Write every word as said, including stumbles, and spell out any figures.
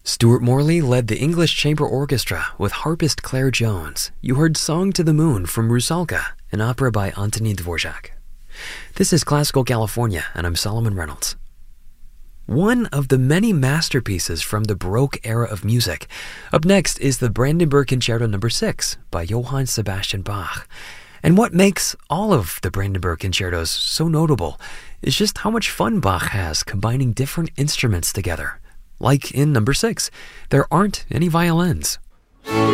Stuart Morley led the English Chamber Orchestra with harpist Claire Jones. You heard Song to the Moon from Rusalka, an opera by Antonin Dvorak. This is Classical California, and I'm Solomon Reynolds. One of the many masterpieces from the Baroque era of music. Up next is the Brandenburg Concerto number six by Johann Sebastian Bach. And what makes all of the Brandenburg Concertos so notable is just how much fun Bach has combining different instruments together. Like in number six, there aren't any violins.